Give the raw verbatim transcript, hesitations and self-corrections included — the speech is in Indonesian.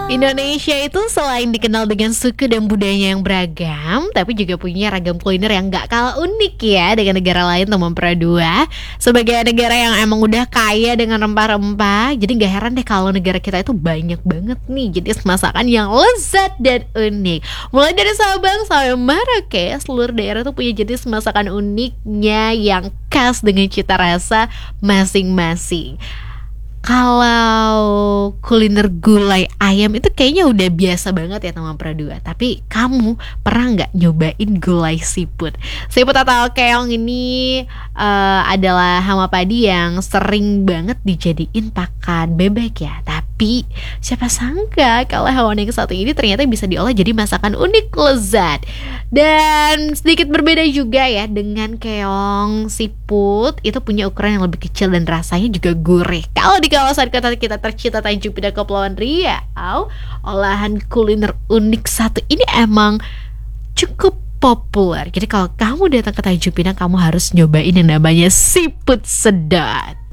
Indonesia itu selain dikenal dengan suku dan budayanya yang beragam, tapi juga punya ragam kuliner yang gak kalah unik ya dengan negara lain teman Pradua. Sebagai negara yang emang udah kaya dengan rempah-rempah, jadi gak heran deh kalau negara kita itu banyak banget nih jenis masakan yang lezat dan unik. Mulai dari Sabang sampai Merauke, seluruh daerah tuh punya jenis masakan uniknya yang khas dengan cita rasa masing-masing. Kalau kuliner gulai ayam itu kayaknya udah biasa banget ya teman Pradua. Tapi kamu pernah nggak nyobain gulai siput? Siput atau keong ini uh, adalah hama padi yang sering banget dijadiin pakan bebek ya. Tapi siapa sangka kalau hewan yang satu ini ternyata bisa diolah jadi masakan unik lezat. Dan sedikit berbeda juga ya dengan keong siput, itu punya ukuran yang lebih kecil dan rasanya juga gurih. Kalau di kawasan kota kita tercinta Tanjung Pinang Kepulauan Riau, olahan kuliner unik satu ini emang cukup populer. Jadi kalau kamu datang ke Tanjung Pinang, kamu harus nyobain yang namanya siput sedot.